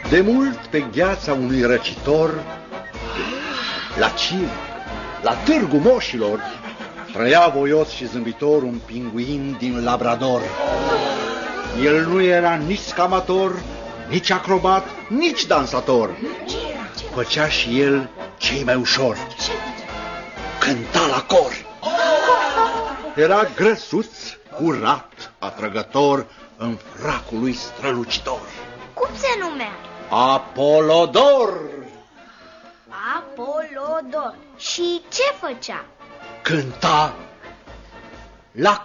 De mult pe gheața unui răcitor, la Cir, la târgul moșilor, trăia voios și zâmbitor un pinguin din Labrador. El nu era nici scamator, nici acrobat, nici dansator. Făcea și el cei mai ușor. Cânta la cor. Era grăsuț, curat, atrăgător, în fracul lui strălucitor. Cum se numea? Apolodor. Apolodor. Și ce făcea? Cânta la